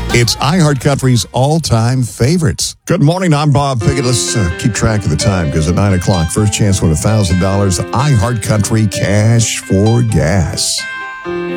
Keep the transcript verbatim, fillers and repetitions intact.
It's iHeartCountry's all-time favorites. Good morning, I'm Bob Pickett. Let's uh, keep track of the time because at nine o'clock, first chance win one thousand dollars, iHeartCountry Cash for Gas.